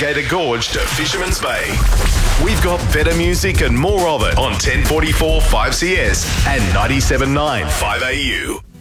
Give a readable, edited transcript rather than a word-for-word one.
Alligator Gorge to Fisherman's Bay. We've got better music and more of it on 1044 5CS and 97.9 5AU.